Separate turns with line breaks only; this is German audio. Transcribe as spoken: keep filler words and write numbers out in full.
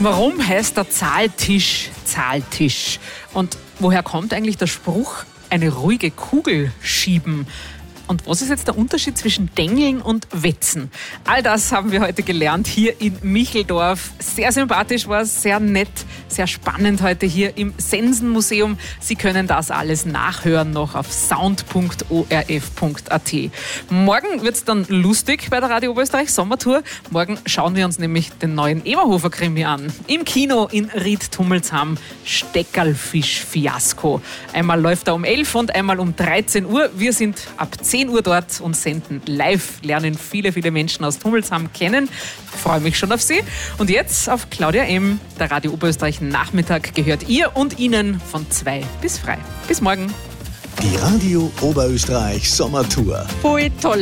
Warum heißt der Zahltisch Zahltisch? Und woher kommt eigentlich der Spruch, eine ruhige Kugel schieben? Und was ist jetzt der Unterschied zwischen Dengeln und Wetzen? All das haben wir heute gelernt hier in Micheldorf. Sehr sympathisch war es, sehr nett, sehr spannend heute hier im Sensenmuseum. Sie können das alles nachhören noch auf sound punkt o r f punkt a t. Morgen wird es dann lustig bei der Radio Oberösterreich Sommertour. Morgen schauen wir uns nämlich den neuen Eberhofer-Krimi an. Im Kino in Ried-Tummelsheim, Steckerlfisch-Fiasko. Einmal läuft er um elf und einmal um dreizehn Uhr. Wir sind ab zehn Uhr dort und senden live, lernen viele, viele Menschen aus Tummelsheim kennen. Ich freue mich schon auf Sie. Und jetzt auf Claudia M., der Radio Oberösterreich Nachmittag, gehört ihr und Ihnen von zwei bis frei. Bis morgen.
Die Radio Oberösterreich Sommertour.
Voll toll.